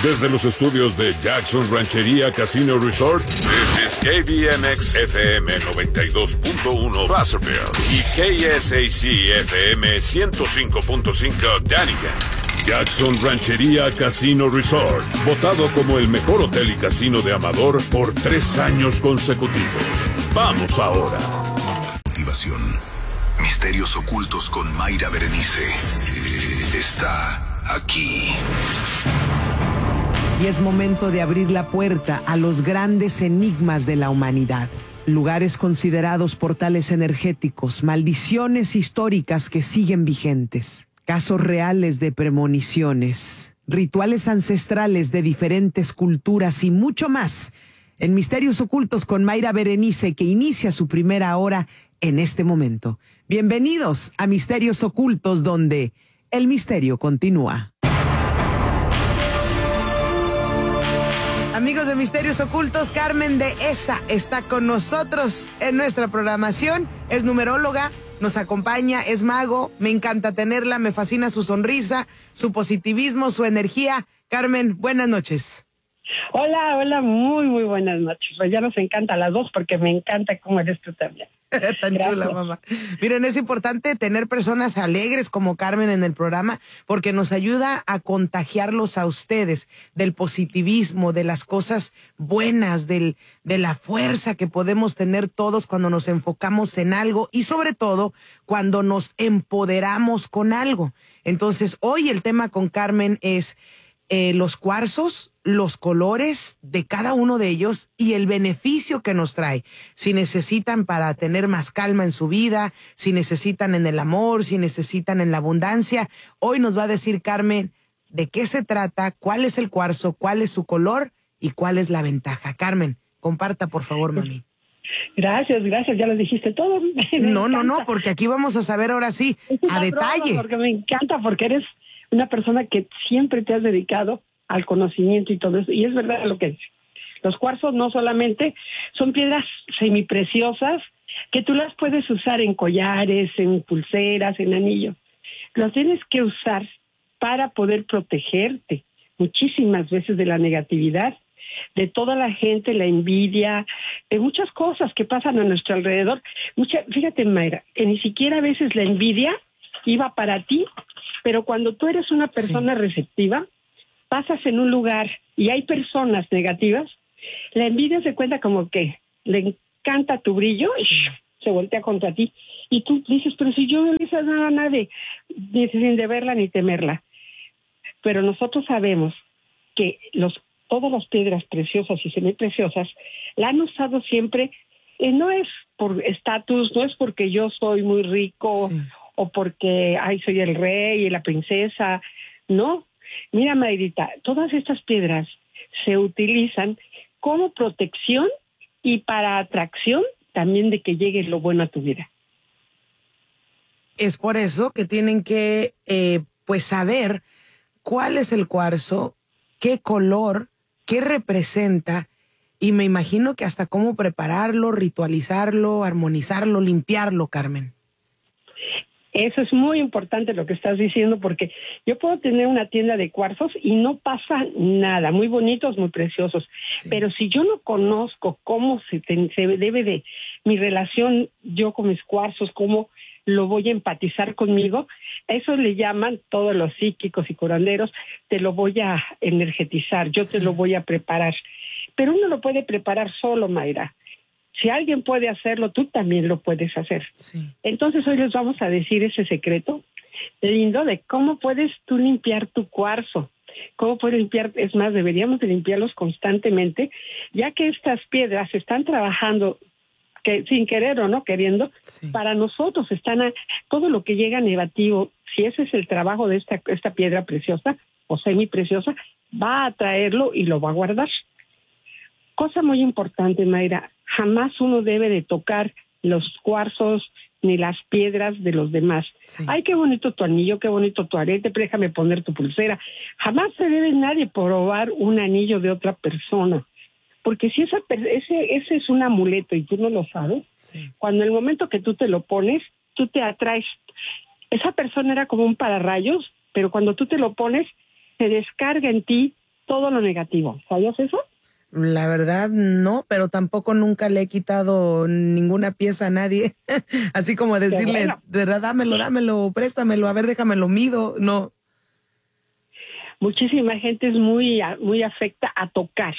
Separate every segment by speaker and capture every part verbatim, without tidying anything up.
Speaker 1: Desde los estudios de Jackson Ranchería Casino Resort, this is K B M X F M noventa y dos punto uno Placerville y K S A C F M ciento cinco punto cinco Dunnigan. Jackson Ranchería Casino Resort, votado como el mejor hotel y casino de Amador por tres años consecutivos. Vamos ahora.
Speaker 2: Motivación. Misterios ocultos con Mayra Berenice. Eh, está aquí.
Speaker 3: Y es momento de abrir la puerta a los grandes enigmas de la humanidad. Lugares considerados portales energéticos, maldiciones históricas que siguen vigentes, casos reales de premoniciones, rituales ancestrales de diferentes culturas y mucho más. En Misterios Ocultos con Mayra Berenice, que inicia su primera hora en este momento. Bienvenidos a Misterios Ocultos, donde el misterio continúa. Amigos de Misterios Ocultos, Carmen de Esa está con nosotros en nuestra programación. Es numeróloga, nos acompaña, es mago, me encanta tenerla, me fascina su sonrisa, su positivismo, su energía. Carmen, buenas noches.
Speaker 4: Hola, hola, muy, muy buenas noches. Pues ya nos encanta a las dos porque me encanta cómo eres tú también.
Speaker 3: Tan Gracias. Chula, mamá. Miren, es importante tener personas alegres como Carmen en el programa porque nos ayuda a contagiarlos a ustedes del positivismo, de las cosas buenas, del, de la fuerza que podemos tener todos cuando nos enfocamos en algo y sobre todo cuando nos empoderamos con algo. Entonces, hoy el tema con Carmen es eh, los cuarzos, los colores de cada uno de ellos y el beneficio que nos trae. Si necesitan para tener más calma en su vida, si necesitan en el amor, si necesitan en la abundancia. Hoy nos va a decir Carmen de qué se trata, cuál es el cuarzo, cuál es su color y cuál es la ventaja. Carmen, comparta por favor, mami.
Speaker 4: Gracias, gracias, ya lo dijiste todo.
Speaker 3: No, no, no, porque aquí vamos a saber ahora sí, a detalle.
Speaker 4: Porque me encanta, porque eres una persona que siempre te has dedicado al conocimiento y todo eso, y es verdad lo que dice. Los cuarzos no solamente son piedras semipreciosas que tú las puedes usar en collares, en pulseras, en anillos. Los tienes que usar para poder protegerte muchísimas veces de la negatividad, de toda la gente, la envidia, de muchas cosas que pasan a nuestro alrededor. Mucha, fíjate, Mayra, que ni siquiera a veces la envidia iba para ti, pero cuando tú eres una persona sí. receptiva, pasas en un lugar y hay personas negativas, la envidia se cuenta como que le encanta tu brillo y sí. se voltea contra ti. Y tú dices, pero si yo no le hice nada a nadie, ni sin deberla ni temerla. Pero nosotros sabemos que los todas las piedras preciosas y semipreciosas la han usado siempre, eh, no es por estatus, no es porque yo soy muy rico sí. o porque ay soy el rey y la princesa, no. Mira, Mayrita, todas estas piedras se utilizan como protección y para atracción también de que llegue lo bueno a tu vida.
Speaker 3: Es por eso que tienen que eh, pues saber cuál es el cuarzo, qué color, qué representa, y me imagino que hasta cómo prepararlo, ritualizarlo, armonizarlo, limpiarlo, Carmen.
Speaker 4: Eso es muy importante lo que estás diciendo, porque yo puedo tener una tienda de cuarzos y no pasa nada, muy bonitos, muy preciosos, sí. pero si yo no conozco cómo se, te, se debe de mi relación yo con mis cuarzos, cómo lo voy a empatizar conmigo, eso le llaman todos los psíquicos y curanderos, te lo voy a energetizar, yo sí. te lo voy a preparar, pero uno lo puede preparar solo, Mayra. Si alguien puede hacerlo, tú también lo puedes hacer. Sí. Entonces hoy les vamos a decir ese secreto lindo de cómo puedes tú limpiar tu cuarzo. Cómo puedes limpiar, es más, deberíamos de limpiarlos constantemente, ya que estas piedras están trabajando que sin querer o no queriendo, sí. para nosotros están a, todo lo que llega negativo, si ese es el trabajo de esta, esta piedra preciosa o semipreciosa, va a traerlo y lo va a guardar. Cosa muy importante, Mayra, jamás uno debe de tocar los cuarzos ni las piedras de los demás. Sí. Ay, qué bonito tu anillo, qué bonito tu arete, déjame poner tu pulsera. Jamás se debe nadie probar un anillo de otra persona, porque si esa ese ese es un amuleto y tú no lo sabes, sí. cuando en el momento que tú te lo pones, tú te atraes. Esa persona era como un pararrayos, pero cuando tú te lo pones, se descarga en ti todo lo negativo. ¿Sabías eso?
Speaker 3: La verdad no, pero tampoco nunca le he quitado ninguna pieza a nadie. Así como decirle, bueno, verdad, dámelo, dámelo, préstamelo, a ver, déjamelo, mido, no.
Speaker 4: Muchísima gente es muy, muy afecta a tocar.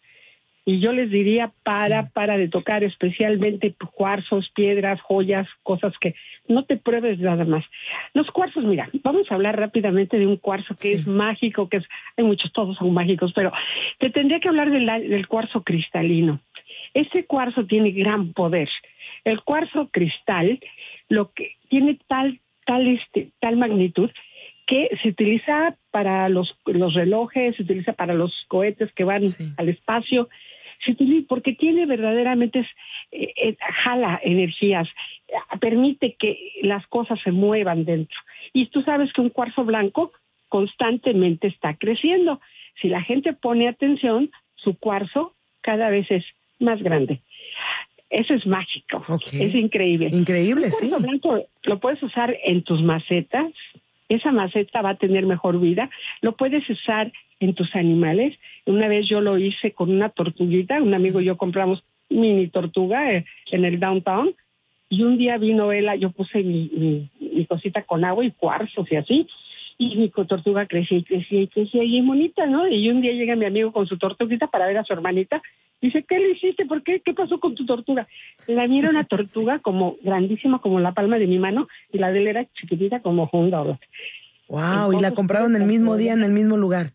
Speaker 4: Y yo les diría, para, sí. para de tocar, especialmente cuarzos, piedras, joyas, cosas que no te pruebes nada más. Los cuarzos, mira, vamos a hablar rápidamente de un cuarzo que sí. es mágico, que es, hay muchos, todos son mágicos, pero te tendría que hablar del, del cuarzo cristalino. Este cuarzo tiene gran poder. El cuarzo cristal, lo que tiene tal, tal, este, tal magnitud, que se utiliza para los, los relojes, se utiliza para los cohetes que van sí. al espacio, se utiliza porque tiene verdaderamente, eh, eh, jala energías, eh, permite que las cosas se muevan dentro. Y tú sabes que un cuarzo blanco constantemente está creciendo. Si la gente pone atención, su cuarzo cada vez es más grande. Eso es mágico, okay. es increíble.
Speaker 3: Increíble, sí.
Speaker 4: El cuarzo blanco lo puedes usar en tus macetas. Esa maceta va a tener mejor vida. Lo puedes usar en tus animales. Una vez yo lo hice con una tortuguita. Un amigo y yo compramos mini tortuga eh, en el downtown. Y un día vino él, yo puse mi, mi, mi cosita con agua y cuarzos y así. Y mi tortuga crecía y crecía y crecía y bonita, ¿no? Y un día llega mi amigo con su tortuguita para ver a su hermanita. Dice, ¿qué le hiciste? ¿Por qué? ¿Qué pasó con tu tortuga? La mía era una tortuga como grandísima como la palma de mi mano y la de él era chiquitita como Honda.
Speaker 3: Wow, entonces, y la compraron el mismo día en el mismo lugar.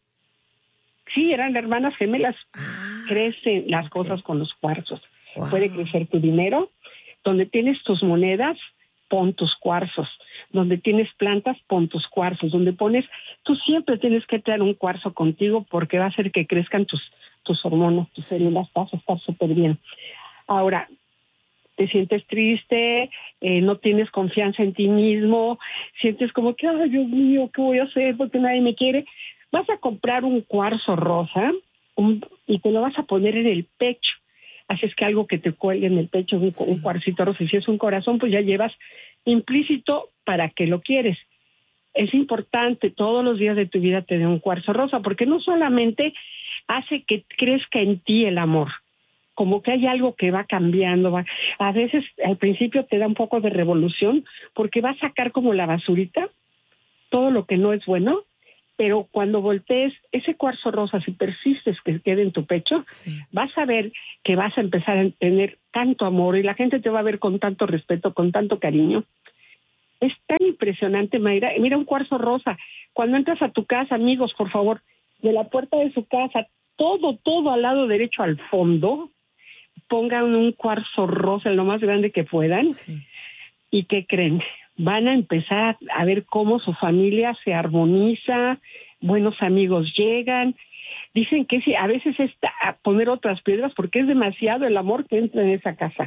Speaker 4: Sí, eran hermanas gemelas. Ah, crecen las okay. cosas con los cuarzos. Wow. Puede crecer tu dinero. Donde tienes tus monedas, pon tus cuarzos. Donde tienes plantas, pon tus cuarzos. Donde pones, tú siempre tienes que traer un cuarzo contigo porque va a hacer que crezcan tus tus hormonas, tus células, vas a estar súper bien. Ahora, te sientes triste, eh, no tienes confianza en ti mismo, sientes como que, ay, Dios mío, ¿qué voy a hacer? Porque nadie me quiere. Vas a comprar un cuarzo rosa un, y te lo vas a poner en el pecho. Haces que algo que te cuelgue en el pecho, un, sí. un cuarcito rosa. Y si es un corazón, pues ya llevas implícito para qué lo quieres. Es importante todos los días de tu vida tener un cuarzo rosa, porque no solamente hace que crezca en ti el amor, como que hay algo que va cambiando, va, a veces al principio te da un poco de revolución, porque va a sacar como la basurita, todo lo que no es bueno, pero cuando voltees ese cuarzo rosa, si persistes que quede en tu pecho, sí. vas a ver que vas a empezar a tener tanto amor y la gente te va a ver con tanto respeto, con tanto cariño. Es tan impresionante, Mayra. Mira un cuarzo rosa. Cuando entras a tu casa, amigos, por favor, de la puerta de su casa, todo, todo al lado derecho al fondo, pongan un cuarzo rosa, lo más grande que puedan. Sí. ¿Y qué creen? Van a empezar a ver cómo su familia se armoniza, buenos amigos llegan. Dicen que sí, a veces es a poner otras piedras porque es demasiado el amor que entra en esa casa.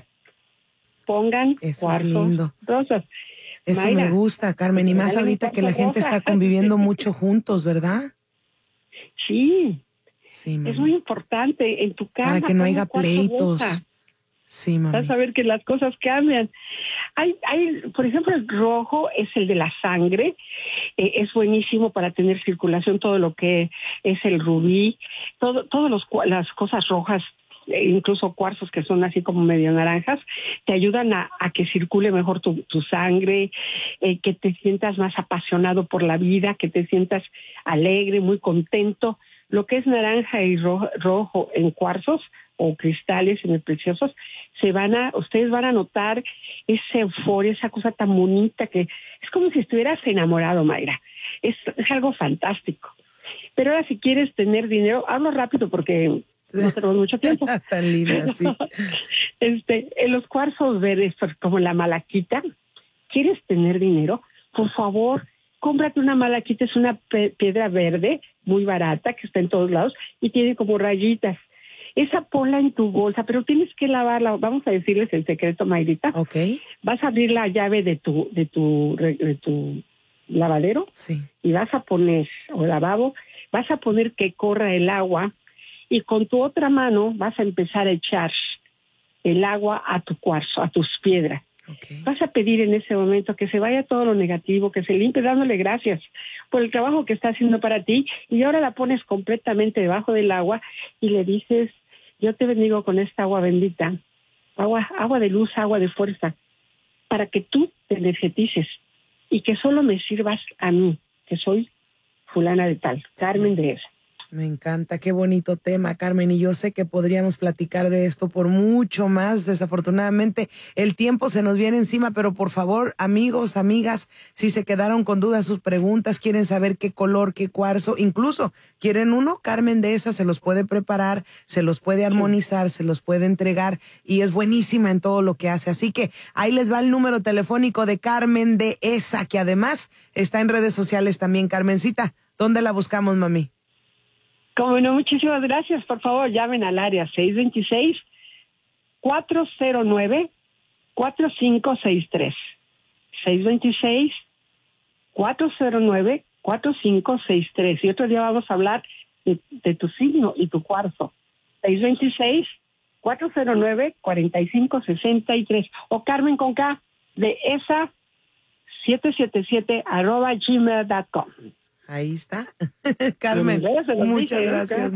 Speaker 4: Pongan
Speaker 3: Eso
Speaker 4: cuarzos
Speaker 3: es lindo.
Speaker 4: rosas.
Speaker 3: Eso Mayra, me gusta, Carmen, y más ahorita que la gente rosa. Está conviviendo mucho juntos, ¿verdad?
Speaker 4: Sí,
Speaker 3: sí
Speaker 4: es muy importante en tu casa.
Speaker 3: Para que no haya pleitos. Rosa. Sí, mami.
Speaker 4: Vas a ver que las cosas cambian. Hay, hay, por ejemplo, el rojo es el de la sangre. Eh, es buenísimo para tener circulación, todo lo que es el rubí, todo, todas las cosas rojas, incluso cuarzos que son así como medio naranjas, te ayudan a, a que circule mejor tu, tu sangre, eh, que te sientas más apasionado por la vida, que te sientas alegre, muy contento. Lo que es naranja y rojo, rojo en cuarzos o cristales en el preciosos, se van a, ustedes van a notar esa euforia, esa cosa tan bonita que es como si estuvieras enamorado, Mayra. Es, es algo fantástico. Pero ahora si quieres tener dinero, hablo rápido porque no tenemos mucho tiempo.
Speaker 3: Tan linda, sí.
Speaker 4: Este, en los cuarzos verdes, como la malaquita, ¿quieres tener dinero? Por favor, cómprate una malaquita, es una pe- piedra verde muy barata que está en todos lados y tiene como rayitas. Esa ponla en tu bolsa, pero tienes que lavarla. Vamos a decirles el secreto, Mayrita.
Speaker 3: Okay.
Speaker 4: Vas a abrir la llave de tu de tu de tu lavadero,
Speaker 3: sí,
Speaker 4: y vas a poner o lavabo, vas a poner que corra el agua y con tu otra mano vas a empezar a echar el agua a tu cuarzo, a tus piedras. Okay. Vas a pedir en ese momento que se vaya todo lo negativo, que se limpie, dándole gracias por el trabajo que está haciendo para ti, y ahora la pones completamente debajo del agua y le dices, yo te bendigo con esta agua bendita, agua, agua de luz, agua de fuerza, para que tú te energetices y que solo me sirvas a mí, que soy fulana de tal, Carmen de esa.
Speaker 3: Me encanta, qué bonito tema, Carmen, y yo sé que podríamos platicar de esto por mucho más. Desafortunadamente, el tiempo se nos viene encima, pero por favor, amigos, amigas, si se quedaron con dudas, sus preguntas, quieren saber qué color, qué cuarzo, incluso quieren uno, Carmen de esa se los puede preparar, se los puede armonizar, se los puede entregar, y es buenísima en todo lo que hace. Así que ahí les va el número telefónico de Carmen de esa, que además está en redes sociales también. Carmencita, ¿dónde la buscamos, mami?
Speaker 4: Como no, muchísimas gracias. Por favor, llamen al área seis dos seis, cuatro cero nueve, cuatro cinco seis tres. seis dos seis, cuatro cero nueve, cuatro cinco seis tres. Y otro día vamos a hablar de, de tu signo y tu cuarzo. seis dos seis, cuatro cero nueve, cuatro cinco seis tres. O Carmen con K de esa siete siete siete arroba gmail punto com.
Speaker 3: Ahí está. Carmen, muchas
Speaker 4: dije,
Speaker 3: gracias.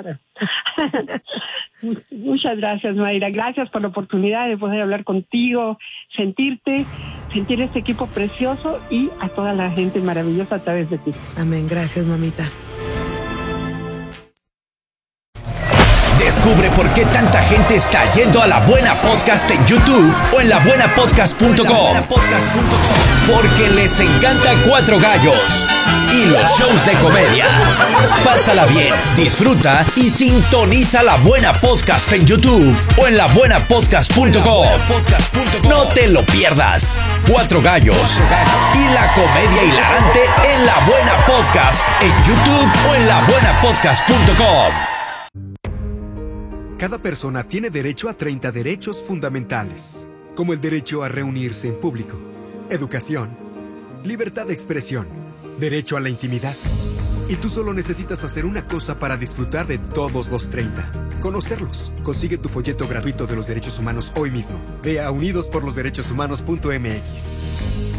Speaker 4: Muchas gracias, Mayra. Gracias por la oportunidad de poder hablar contigo, sentirte, sentir este equipo precioso y a toda la gente maravillosa a través de ti.
Speaker 3: Amén. Gracias, mamita.
Speaker 5: Descubre por qué tanta gente está yendo a La Buena Podcast en YouTube o en la buena podcast punto com. Porque les encanta Cuatro Gallos y los shows de comedia. Pásala bien, disfruta y sintoniza La Buena Podcast en YouTube o en la buena podcast punto com. No te lo pierdas. Cuatro Gallos y la comedia hilarante en La Buena Podcast en YouTube o en la buena podcast punto com.
Speaker 6: Cada persona tiene derecho a treinta derechos fundamentales, como el derecho a reunirse en público, educación, libertad de expresión, derecho a la intimidad. Y tú solo necesitas hacer una cosa para disfrutar de todos los treinta. Conocerlos. Consigue tu folleto gratuito de los derechos humanos hoy mismo. Ve a unidos por los derechos humanos punto m x.